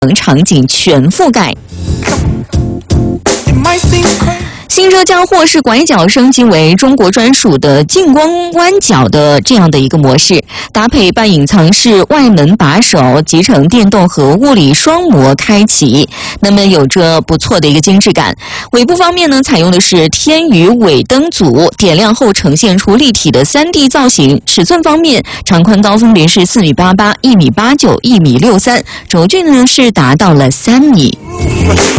场景全覆盖。新车将霍氏拐角升级为中国专属的近光弯角的这样的一个模式，搭配半隐藏式外门把手，集成电动和物理双模开启，那么有着不错的一个精致感。尾部方面呢，采用的是天宇尾灯组，点亮后呈现出立体的 3D 造型。尺寸方面，长宽高分别是4.88米、1.89米、1.63米，轴距呢是达到了3米。